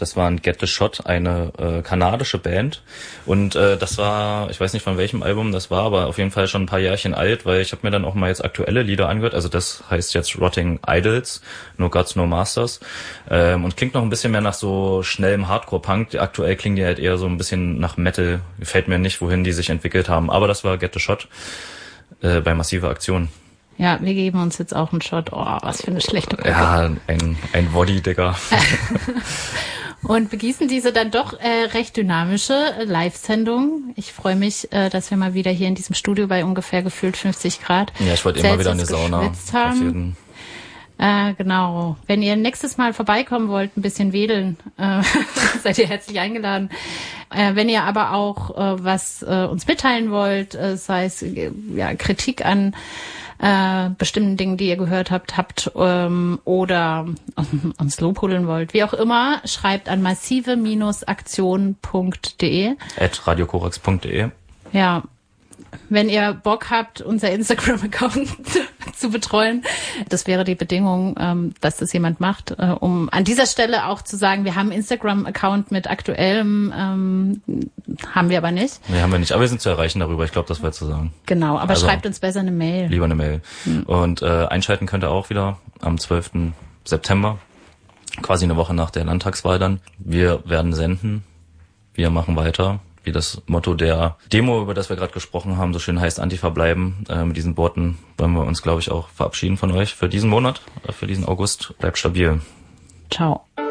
Das war ein Get the Shot, eine kanadische Band. Und das war, ich weiß nicht von welchem Album das war, aber auf jeden Fall schon ein paar Jährchen alt, weil ich habe mir dann auch mal jetzt aktuelle Lieder angehört. Also das heißt jetzt Rotting Idols, No Gods, No Masters. Und klingt noch ein bisschen mehr nach so schnellem Hardcore-Punk. Aktuell klingen die halt eher so ein bisschen nach Metal. Gefällt mir nicht, wohin die sich entwickelt haben. Aber das war Get the Shot bei Massive Aktion. Ja, wir geben uns jetzt auch einen Shot. Oh, was für eine schlechte Brücke. Ja, ein Body, Digga. Und begießen diese dann doch recht dynamische Live-Sendung. Ich freue mich, dass wir mal wieder hier in diesem Studio bei ungefähr gefühlt 50 Grad Ja, ich wollte immer wieder eine Sauna. Haben. Genau. Wenn ihr nächstes Mal vorbeikommen wollt, ein bisschen wedeln, seid ihr herzlich eingeladen. Wenn ihr aber auch was uns mitteilen wollt, sei es Kritik an bestimmten Dingen, die ihr gehört habt oder uns lobhudeln wollt, wie auch immer, schreibt an massive-aktion.de @radiokorax.de. Ja, wenn ihr Bock habt, unser Instagram-Account zu betreuen, das wäre die Bedingung, dass das jemand macht, um an dieser Stelle auch zu sagen, wir haben einen Instagram-Account mit aktuellem, haben wir aber nicht. Nee, haben wir nicht, aber wir sind zu erreichen darüber, ich glaube, das war zu sagen. Genau, aber also, schreibt uns besser eine Mail. Lieber eine Mail. Und einschalten könnt ihr auch wieder am 12. September, quasi eine Woche nach der Landtagswahl dann. Wir werden senden, wir machen weiter. Wie das Motto der Demo, über das wir gerade gesprochen haben, so schön heißt, Antifa bleiben. Mit diesen Worten wollen wir uns, glaube ich, auch verabschieden von euch für diesen Monat, für diesen August. Bleibt stabil. Ciao.